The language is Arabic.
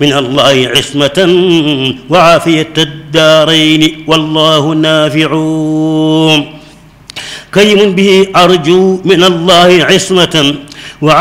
من الله عصمة وعافية الدارين، والله نافع كريم به أرجو من الله عصمة